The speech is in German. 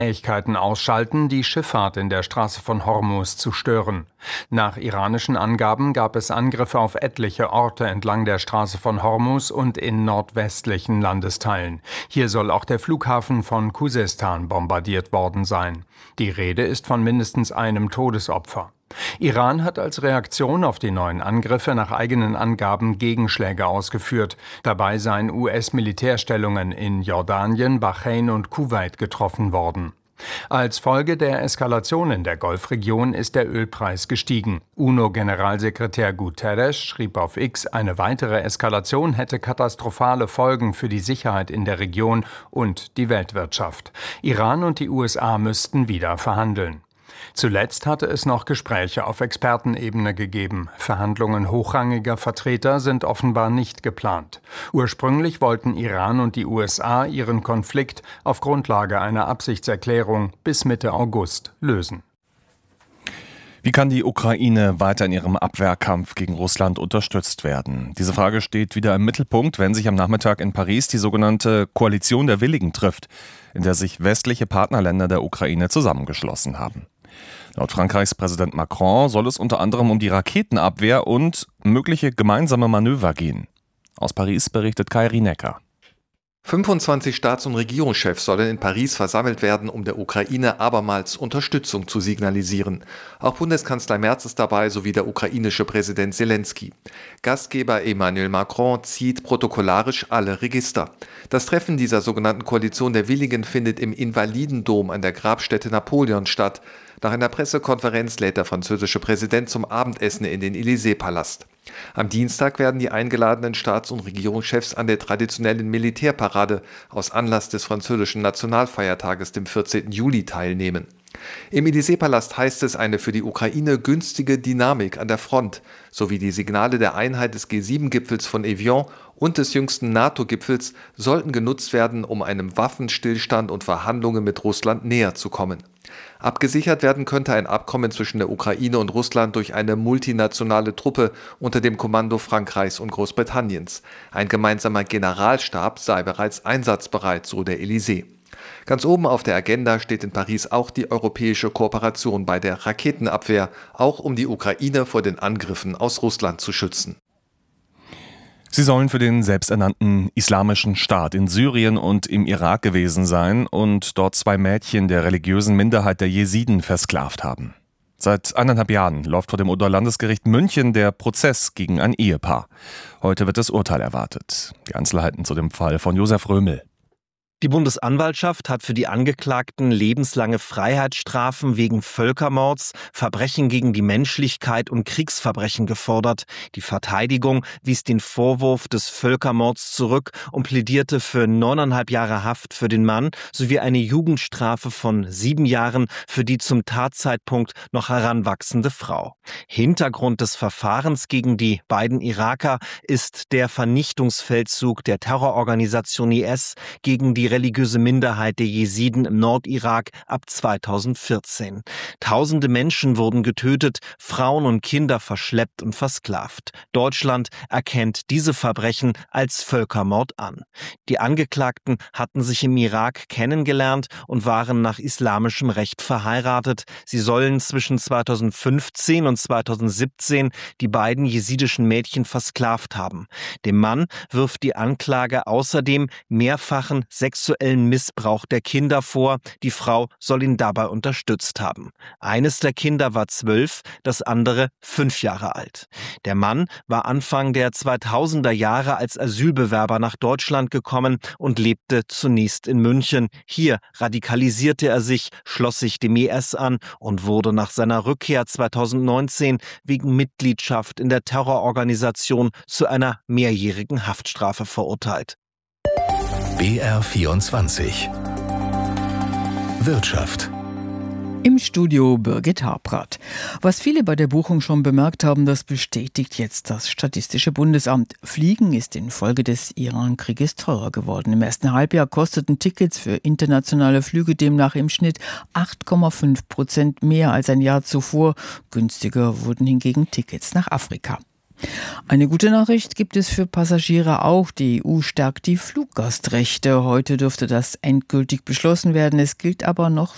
Fähigkeiten ausschalten, die Schifffahrt in der Straße von Hormuz zu stören. Nach iranischen Angaben gab es Angriffe auf etliche Orte entlang der Straße von Hormuz und in nordwestlichen Landesteilen. Hier soll auch der Flughafen von Khuzestan bombardiert worden sein. Die Rede ist von mindestens einem Todesopfer. Iran hat als Reaktion auf die neuen Angriffe nach eigenen Angaben Gegenschläge ausgeführt. Dabei seien US-Militärstellungen in Jordanien, Bahrain und Kuwait getroffen worden. Als Folge der Eskalation in der Golfregion ist der Ölpreis gestiegen. UNO-Generalsekretär Guterres schrieb auf X, eine weitere Eskalation hätte katastrophale Folgen für die Sicherheit in der Region und die Weltwirtschaft. Iran und die USA müssten wieder verhandeln. Zuletzt hatte es noch Gespräche auf Expertenebene gegeben. Verhandlungen hochrangiger Vertreter sind offenbar nicht geplant. Ursprünglich wollten Iran und die USA ihren Konflikt auf Grundlage einer Absichtserklärung bis Mitte August lösen. Wie kann die Ukraine weiter in ihrem Abwehrkampf gegen Russland unterstützt werden? Diese Frage steht wieder im Mittelpunkt, wenn sich am Nachmittag in Paris die sogenannte Koalition der Willigen trifft, in der sich westliche Partnerländer der Ukraine zusammengeschlossen haben. Laut Frankreichs Präsident Macron soll es unter anderem um die Raketenabwehr und mögliche gemeinsame Manöver gehen. Aus Paris berichtet Kairi Necker. 25 Staats- und Regierungschefs sollen in Paris versammelt werden, um der Ukraine abermals Unterstützung zu signalisieren. Auch Bundeskanzler Merz ist dabei, sowie der ukrainische Präsident Zelensky. Gastgeber Emmanuel Macron zieht protokollarisch alle Register. Das Treffen dieser sogenannten Koalition der Willigen findet im Invalidendom an der Grabstätte Napoleons statt. Nach einer Pressekonferenz lädt der französische Präsident zum Abendessen in den Élysée-Palast. Am Dienstag werden die eingeladenen Staats- und Regierungschefs an der traditionellen Militärparade aus Anlass des französischen Nationalfeiertages, dem 14. Juli, teilnehmen. Im Élysée-Palast heißt es, eine für die Ukraine günstige Dynamik an der Front sowie die Signale der Einheit des G7-Gipfels von Evian und des jüngsten NATO-Gipfels sollten genutzt werden, um einem Waffenstillstand und Verhandlungen mit Russland näher zu kommen. Abgesichert werden könnte ein Abkommen zwischen der Ukraine und Russland durch eine multinationale Truppe unter dem Kommando Frankreichs und Großbritanniens. Ein gemeinsamer Generalstab sei bereits einsatzbereit, so der Élysée. Ganz oben auf der Agenda steht in Paris auch die europäische Kooperation bei der Raketenabwehr, auch um die Ukraine vor den Angriffen aus Russland zu schützen. Sie sollen für den selbsternannten Islamischen Staat in Syrien und im Irak gewesen sein und dort 2 Mädchen der religiösen Minderheit der Jesiden versklavt haben. Seit 1,5 Jahren läuft vor dem Oberlandesgericht München der Prozess gegen ein Ehepaar. Heute wird das Urteil erwartet. Die Einzelheiten zu dem Fall von Josef Römel. Die Bundesanwaltschaft hat für die Angeklagten lebenslange Freiheitsstrafen wegen Völkermords, Verbrechen gegen die Menschlichkeit und Kriegsverbrechen gefordert. Die Verteidigung wies den Vorwurf des Völkermords zurück und plädierte für 9,5 Jahre Haft für den Mann sowie eine Jugendstrafe von 7 Jahren für die zum Tatzeitpunkt noch heranwachsende Frau. Hintergrund des Verfahrens gegen die beiden Iraker ist der Vernichtungsfeldzug der Terrororganisation IS gegen die religiöse Minderheit der Jesiden im Nordirak ab 2014. Tausende Menschen wurden getötet, Frauen und Kinder verschleppt und versklavt. Deutschland erkennt diese Verbrechen als Völkermord an. Die Angeklagten hatten sich im Irak kennengelernt und waren nach islamischem Recht verheiratet. Sie sollen zwischen 2015 und 2017 die beiden jesidischen Mädchen versklavt haben. Dem Mann wirft die Anklage außerdem mehrfachen sexuellen Missbrauch der Kinder vor. Die Frau soll ihn dabei unterstützt haben. Eines der Kinder war 12, das andere 5 Jahre alt. Der Mann war Anfang der 2000er Jahre als Asylbewerber nach Deutschland gekommen und lebte zunächst in München. Hier radikalisierte er sich, schloss sich dem IS an und wurde nach seiner Rückkehr 2019 wegen Mitgliedschaft in der Terrororganisation zu einer mehrjährigen Haftstrafe verurteilt. BR24 Wirtschaft. Im Studio Birgit Habrath. Was viele bei der Buchung schon bemerkt haben, das bestätigt jetzt das Statistische Bundesamt. Fliegen ist infolge des Iran-Krieges teurer geworden. Im ersten Halbjahr kosteten Tickets für internationale Flüge demnach im Schnitt 8,5% mehr als ein Jahr zuvor. Günstiger wurden hingegen Tickets nach Afrika. Eine gute Nachricht gibt es für Passagiere auch. Die EU stärkt die Fluggastrechte. Heute dürfte das endgültig beschlossen werden. Es gilt aber noch